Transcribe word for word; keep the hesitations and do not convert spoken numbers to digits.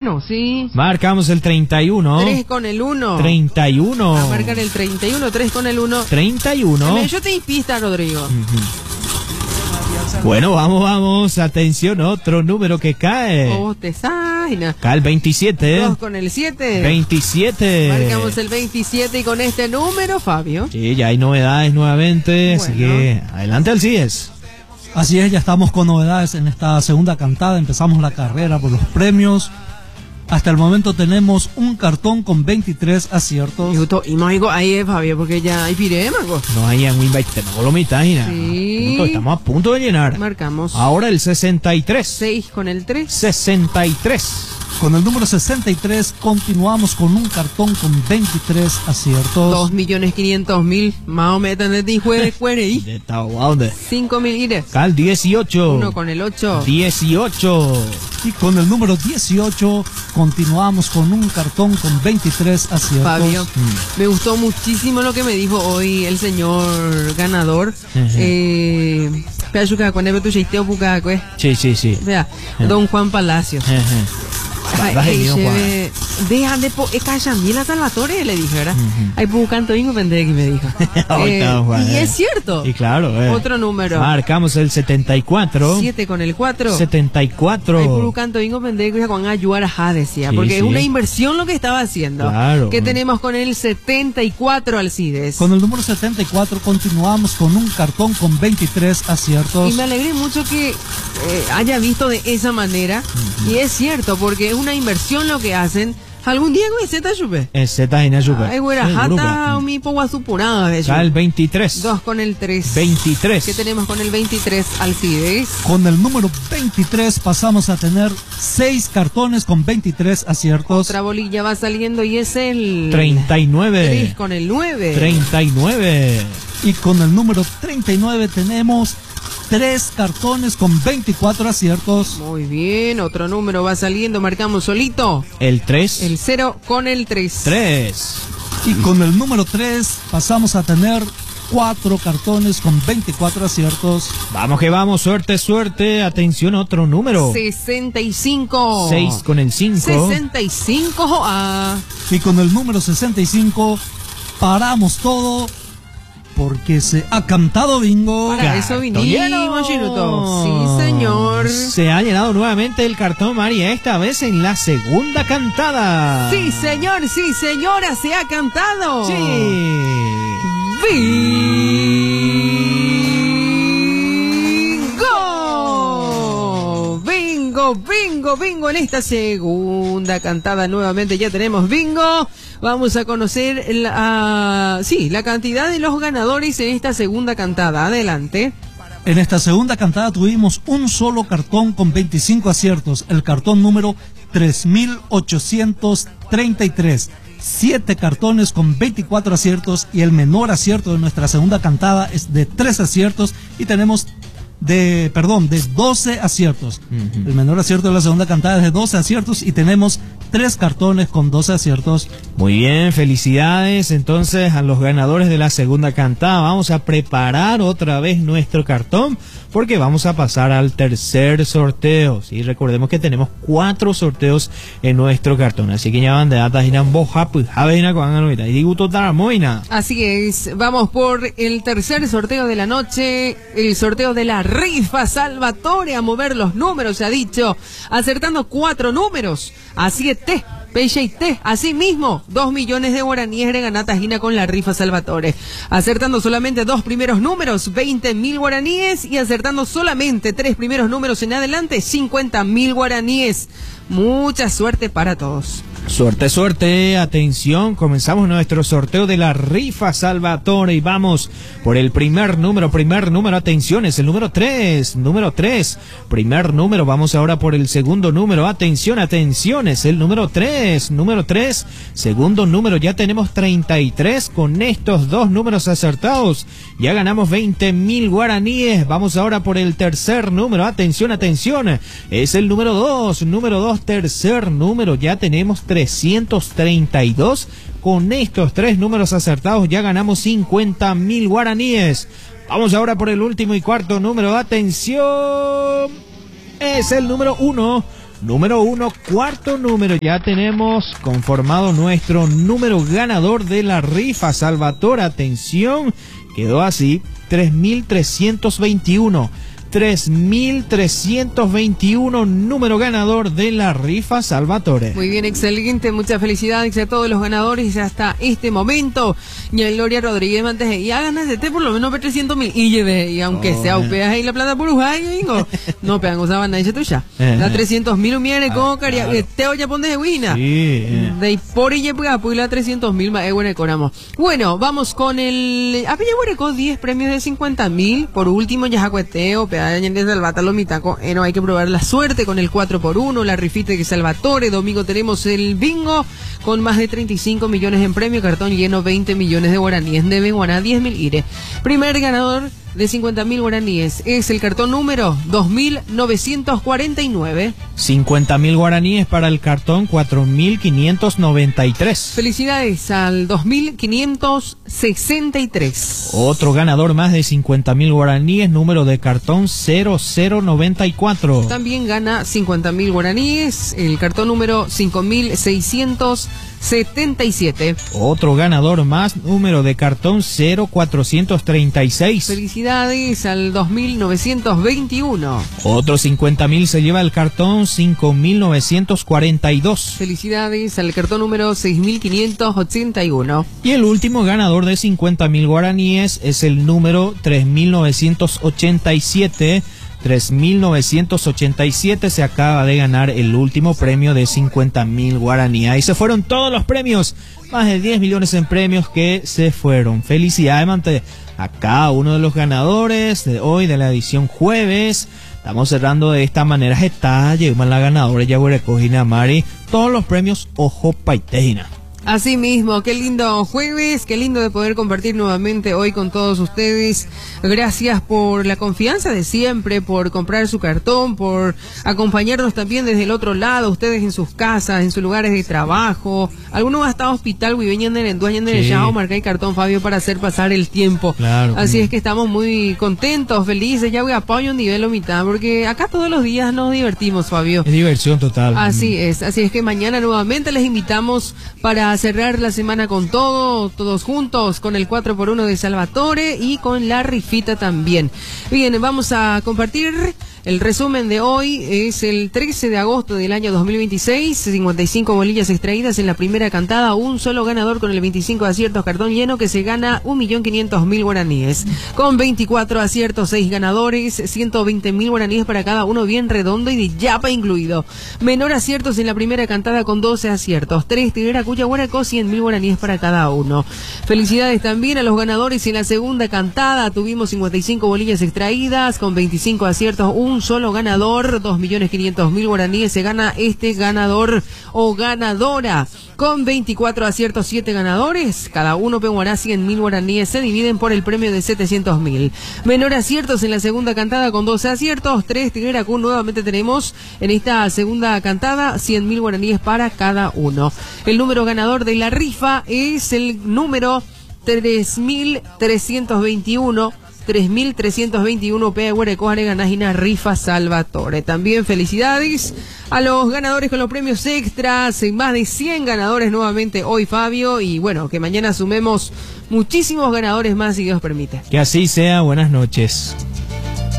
uno, sí. Marcamos el treinta y uno. tres con el uno. treinta y uno. A marcar el treinta y uno, tres con el uno. treinta y uno. Dame, yo te di pista, Rodrigo. Uh-huh. Bueno, vamos, vamos. Atención, otro número que cae. Oh, te saina. Cae el veintisiete. dos con el siete. veintisiete. Marcamos el veintisiete y con este número, Fabio. Sí, ya hay novedades nuevamente, bueno. Así que adelante Alcides. Así es, ya estamos con novedades en esta segunda cantada. Empezamos la carrera por los premios. Hasta el momento tenemos un cartón con veintitrés aciertos. Y no digo ahí, Fabio, porque ya hay pirema. No hay en Winbait, tenemos la mitad. Sí. Estamos a punto de llenar. Marcamos. Ahora el sesenta y tres. seis con el tres. sesenta y tres. Con el número sesenta y tres continuamos con un cartón con veintitrés aciertos. dos millones quinientos mil. Más o menos de jueves, jueves. cinco mil ires. Cal dieciocho. uno con el ocho. dieciocho. Y con el número dieciocho continuamos con un cartón con veintitrés aciertos. Fabio, mm. me gustó muchísimo lo que me dijo hoy el señor ganador. Uh-huh. Eh, sí, sí, sí. Vea, uh-huh. Don Juan Palacios. Uh-huh. Ay, deja de po Mila Salvatore, le dije, ¿verdad? Uh-huh. Hay canto bingo pendejo que me dijo. eh, Juan, y eh. es cierto. Y claro, eh. Otro número. Marcamos el setenta y cuatro. siete con el cuatro. setenta y cuatro. Hay canto bingo pendejo que Juan ayudar a decía, sí, porque sí. es una inversión lo que estaba haciendo. Claro. ¿Qué tenemos con el setenta y cuatro, Alcides? Con el número setenta y cuatro continuamos con un cartón con veintitrés aciertos. Y me alegré mucho que eh, haya visto de esa manera. Uh-huh. Y es cierto, porque es una inversión lo que hacen. ¿Algún día güey Z chupe? Es Z y chupe. Ay, güera, jata o mi poco supurada de hecho. El veintitrés. dos con el tres. veintitrés. ¿Qué tenemos con el veintitrés, Alcides? Con el número veintitrés pasamos a tener seis cartones con veintitrés aciertos. Otra bolilla va saliendo y es el treinta y nueve. tres con el nueve. treinta y nueve. Y con el número treinta y nueve tenemos tres cartones con veinticuatro aciertos. Muy bien, otro número va saliendo, marcamos solito. El tres. El cero con el tres. tres. Y con el número tres pasamos a tener cuatro cartones con veinticuatro aciertos. Vamos que vamos, suerte, suerte. Atención, otro número. sesenta y cinco. seis con el cinco. sesenta y cinco. Ah. Y con el número sesenta y cinco paramos todo. Porque se ha cantado bingo. Para eso vinimos, Chiruto. Sí, señor. Se ha llenado nuevamente el cartón, María, esta vez en la segunda cantada. Sí, señor, sí, señora, se ha cantado. Sí. ¡Bingo! Bingo, bingo, bingo. En esta segunda cantada nuevamente ya tenemos bingo. Vamos a conocer la, sí, la cantidad de los ganadores en esta segunda cantada. Adelante. En esta segunda cantada tuvimos un solo cartón con veinticinco aciertos, el cartón número tres mil ochocientos treinta y tres. Siete cartones con veinticuatro aciertos y el menor acierto de nuestra segunda cantada es de tres aciertos y tenemos de, perdón, de doce aciertos. Uh-huh. El menor acierto de la segunda cantada es de doce aciertos y tenemos tres cartones con doce aciertos. Muy bien, felicidades entonces a los ganadores de la segunda cantada. Vamos a preparar otra vez nuestro cartón porque vamos a pasar al tercer sorteo. Sí, recordemos que tenemos cuatro sorteos en nuestro cartón, así que ya van de datas irán boja pues javena con anoita y digo total moina. Así es, vamos por el tercer sorteo de la noche, el sorteo de la rifa Salvatore, a mover los números, se ha dicho, acertando cuatro números, así es. T, P y T, así mismo, dos millones de guaraníes de ganatajina con la rifa Salvatore. Acertando solamente dos primeros números, veinte mil guaraníes, y acertando solamente tres primeros números en adelante, cincuenta mil guaraníes. Mucha suerte para todos. Suerte, suerte, atención, comenzamos nuestro sorteo de la rifa Salvatore y vamos por el primer número, primer número, atención, es el número tres, número tres, primer número, vamos ahora por el segundo número, atención, atención, es el número tres, número tres, segundo número, ya tenemos treinta y tres, con estos dos números acertados, ya ganamos veinte mil guaraníes, vamos ahora por el tercer número, atención, atención, es el número dos, número dos, tercer número, ya tenemos trescientos treinta y dos, con estos tres números acertados ya ganamos cincuenta mil guaraníes. Vamos ahora por el último y cuarto número, atención, es el número uno, número uno, cuarto número. Ya tenemos conformado nuestro número ganador de la rifa. Salvatore, atención, quedó así, tres mil trescientos veintiuno. tres mil trescientos veintiuno, número ganador de la rifa Salvatore. Muy bien, excelente, muchas felicidades a todos los ganadores hasta este momento. Y a Gloria Rodríguez Manteje, y hagan ese té por lo menos por trescientos mil. Y lleve, y aunque oh, sea upeas ahí la plata por Ujay, digo, no pegan, usaban nadie tuya. La trescientos mil humiere con caria, te oye ponde de guina. Sí. De por y pues la trescientos mil más bueno econamo. Bueno, vamos con el, a con diez premios de cincuenta mil. Por último, ya jacueteo, desde el Batalomitaco, eh, no hay que probar la suerte con el cuatro por uno, la rifita de Salvatore. Domingo tenemos el bingo con más de treinta y cinco millones en premio, cartón lleno veinte millones de guaraníes, de Benguaná diez mil ire. Primer ganador de cincuenta mil guaraníes es el cartón número dos mil novecientos cuarenta y nueve. cincuenta mil guaraníes para el cartón cuatro mil quinientos noventa y tres. Felicidades al dos mil quinientos sesenta y tres. Otro ganador más de cincuenta mil guaraníes, número de cartón cero cero noventa y cuatro. También gana cincuenta mil guaraníes, el cartón número cinco mil seiscientos setenta y siete. Otro ganador más, número de cartón cero cuatrocientos treinta y seis. Felicidades al dos mil novecientos veintiuno. Otro cincuenta mil se lleva el cartón cinco mil novecientos cuarenta y dos. Felicidades al cartón número seis mil quinientos ochenta y uno. Y el último ganador de cincuenta mil guaraníes es el número tres mil novecientos ochenta y siete. tres mil novecientos ochenta y siete se acaba de ganar el último premio de cincuenta mil guaraníes. Ahí se fueron todos los premios, más de diez millones en premios que se fueron. Felicidades, mante, a cada uno de los ganadores de hoy de la edición jueves. Estamos cerrando de esta manera. Está, llegamos la ganadora, ya voy a recoger a Mari. Todos los premios, ojo, paitejina. Así mismo, qué lindo jueves, qué lindo de poder compartir nuevamente hoy con todos ustedes. Gracias por la confianza de siempre, por comprar su cartón, por acompañarnos también desde el otro lado, ustedes en sus casas, en sus lugares de trabajo. Algunos hasta hospital, viveñan en el dueño de Yao, marca el cartón, Fabio, para hacer pasar el tiempo. Claro. Así mm. es que estamos muy contentos, felices, ya voy a apoyo un nivel o mitad, porque acá todos los días nos divertimos, Fabio. Es diversión total. Así mm. es, así es que mañana nuevamente les invitamos para cerrar la semana con todo, todos juntos, con el cuatro por uno de Salvatore y con la rifita también. Bien, vamos a compartir el resumen de hoy. Es el trece de agosto del año dos mil veintiséis, cincuenta y cinco bolillas extraídas en la primera cantada, un solo ganador con el veinticinco aciertos, cartón lleno, que se gana un millón quinientos mil guaraníes. Con veinticuatro aciertos, seis ganadores, ciento veinte mil guaraníes para cada uno, bien redondo y de yapa incluido. Menor aciertos en la primera cantada con doce aciertos, tres Tiguera Cuya Guaraco, cien mil guaraníes para cada uno. Felicidades también a los ganadores en la segunda cantada. Tuvimos cincuenta y cinco bolillas extraídas con veinticinco aciertos, un un solo ganador, dos millones quinientos mil guaraníes se gana este ganador o ganadora. Con veinticuatro aciertos, siete ganadores, cada uno peguará cien mil guaraníes, se dividen por el premio de setecientos mil. Menor aciertos en la segunda cantada con doce aciertos, tres Tiguera Q. Nuevamente tenemos en esta segunda cantada cien mil guaraníes para cada uno. El número ganador de la rifa es el número tres mil trescientos veintiuno. tres mil trescientos veintiuno P. Huerecoare Ganajina Rifa Salvatore. También felicidades a los ganadores con los premios extras. Más de cien ganadores nuevamente hoy, Fabio. Y bueno, que mañana sumemos muchísimos ganadores más, si Dios permite. Que así sea. Buenas noches.